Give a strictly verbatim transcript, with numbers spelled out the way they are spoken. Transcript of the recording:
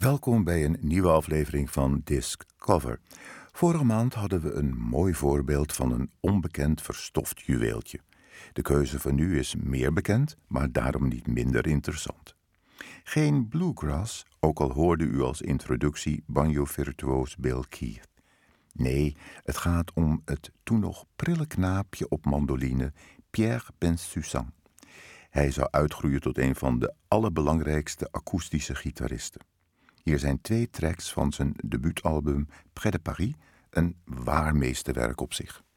Welkom bij een nieuwe aflevering van Disc Cover. Vorige maand hadden we een mooi voorbeeld van een onbekend verstoft juweeltje. De keuze van nu is meer bekend, maar daarom niet minder interessant. Geen bluegrass, ook al hoorde u als introductie banjo-virtuoos Bill Keith. Nee, het gaat om het toen nog prille knaapje op mandoline Pierre Bensusan. Hij zou uitgroeien tot een van de allerbelangrijkste akoestische gitaristen. Hier zijn twee tracks van zijn debuutalbum Près de Paris, een waar meesterwerk op zich.